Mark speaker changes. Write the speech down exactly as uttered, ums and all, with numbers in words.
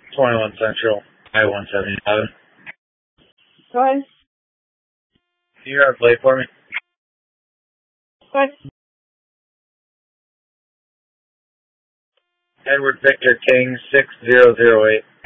Speaker 1: twenty-one Central, I one seventy-seven.
Speaker 2: Go ahead.
Speaker 1: Can you grab a plate for me?
Speaker 2: Go ahead.
Speaker 1: Edward Victor King, six zero zero eight.